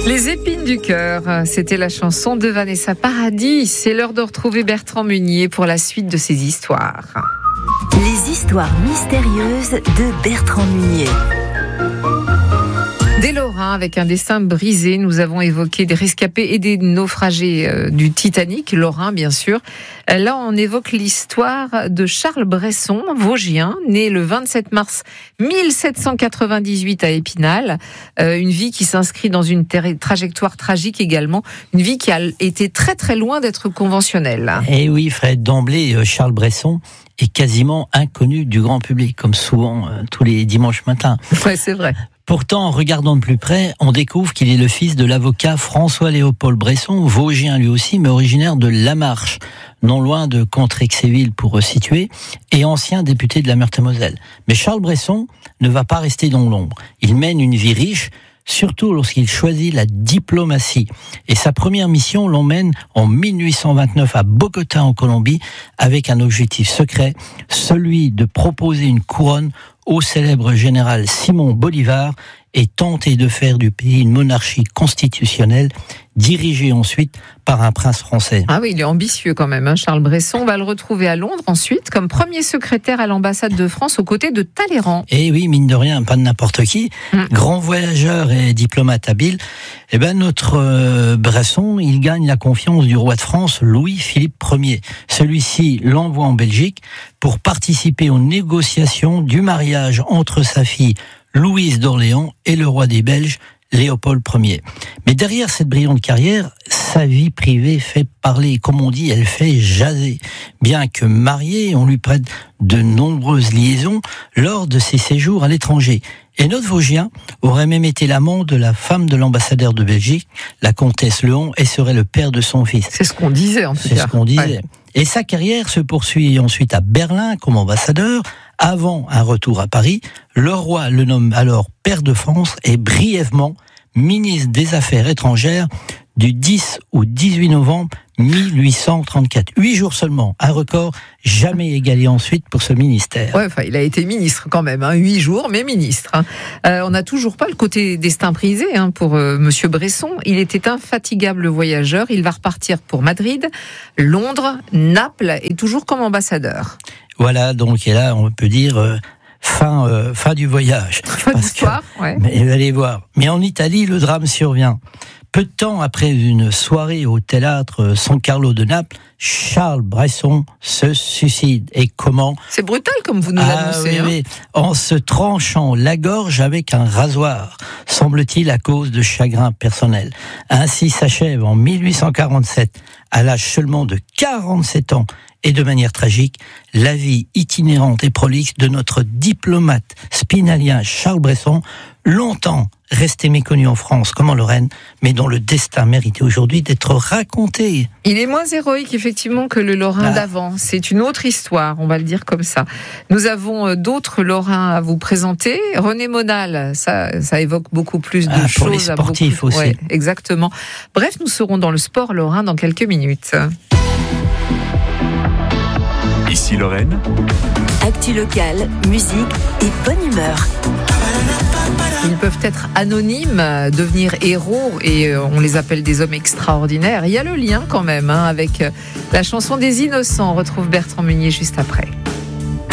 Les épines du cœur, c'était la chanson de Vanessa Paradis. C'est l'heure de retrouver Bertrand Meunier pour la suite de ses histoires. Les histoires mystérieuses de Bertrand Meunier. Des Lorrains avec un destin brisé, nous avons évoqué des rescapés et des naufragés du Titanic, Lorrain bien sûr. Là, on évoque l'histoire de Charles Bresson, Vosgien, né le 27 mars 1798 à Épinal. Une vie qui s'inscrit dans une trajectoire tragique également, une vie qui a été très très loin d'être conventionnelle. Et oui, Fred, d'emblée, Charles Bresson est quasiment inconnu du grand public, comme souvent tous les dimanches matins. Ouais, c'est vrai. Pourtant, en regardant de plus près, on découvre qu'il est le fils de l'avocat François-Léopold Bresson, vosgien lui aussi, mais originaire de Lamarche, non loin de Contrexéville pour situer, et ancien député de la Meurthe-et-Moselle. Mais Charles Bresson ne va pas rester dans l'ombre. Il mène une vie riche, surtout lorsqu'il choisit la diplomatie. Et sa première mission l'emmène en 1829 à Bogota, en Colombie, avec un objectif secret, celui de proposer une couronne au célèbre général Simon Bolivar et tenter de faire du pays une monarchie constitutionnelle dirigée ensuite par un prince français. Ah oui, il est ambitieux quand même, Charles Bresson. On va le retrouver à Londres ensuite comme premier secrétaire à l'ambassade de France aux côtés de Talleyrand. Et oui, mine de rien, pas de n'importe qui. Grand voyageur et diplomate habile. Eh ben, notre Bresson, il gagne la confiance du roi de France, Louis-Philippe Ier. Celui-ci l'envoie en Belgique pour participer aux négociations du mariage entre sa fille Louise d'Orléans et le roi des Belges, Léopold Ier. Mais derrière cette brillante carrière, sa vie privée fait parler. Comme on dit, elle fait jaser. Bien que marié, on lui prête de nombreuses liaisons lors de ses séjours à l'étranger. Et notre Vosgien aurait même été l'amant de la femme de l'ambassadeur de Belgique, la comtesse Léon, et serait le père de son fils. C'est ce qu'on disait en tout cas. C'est ce qu'on disait. Ouais. Et sa carrière se poursuit ensuite à Berlin comme ambassadeur. Avant un retour à Paris, le roi le nomme alors pair de France et brièvement ministre des Affaires étrangères du 10 au 18 novembre 1834. 8 jours seulement, un record jamais égalé ensuite pour ce ministère. Ouais, enfin, il a été ministre quand même, 8 jours, mais ministre. On n'a toujours pas le côté destin brisé pour Monsieur Bresson. Il était infatigable voyageur. Il va repartir pour Madrid, Londres, Naples et toujours comme ambassadeur. Voilà, donc et là on peut dire fin du voyage. Fin d'histoire, ouais. Mais allez voir. Mais en Italie, le drame survient. Peu de temps après une soirée au théâtre San Carlo de Naples, Charles Bresson se suicide. Et comment ? C'est brutal comme vous nous l'annoncez. Oui, en se tranchant la gorge avec un rasoir, semble-t-il à cause de chagrin personnel. Ainsi s'achève en 1847, à l'âge seulement de 47 ans, et de manière tragique, la vie itinérante et prolixe de notre diplomate spinalien Charles Bresson, longtemps resté méconnu en France comme en Lorraine, mais dont le destin méritait aujourd'hui d'être raconté. Il est moins héroïque effectivement que le Lorrain d'avant. C'est une autre histoire, on va le dire comme ça. Nous avons d'autres Lorrains à vous présenter. René Monal, ça évoque beaucoup plus de choses. Pour les sportifs aussi. Ouais, exactement. Bref, nous serons dans le sport lorrain dans quelques minutes. Ici Lorraine. Actu locale, musique et bonne humeur. Ils peuvent être anonymes, devenir héros et on les appelle des hommes extraordinaires. Il y a le lien quand même avec la chanson des Innocents. On retrouve Bertrand Meunier juste après.